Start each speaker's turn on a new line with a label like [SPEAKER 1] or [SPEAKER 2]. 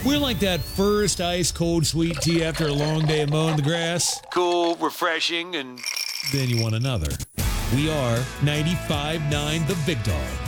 [SPEAKER 1] We're like that first ice-cold sweet tea after a long day of mowing the grass. Cool, refreshing, and then you want another. We are 95.9 The Big Dog.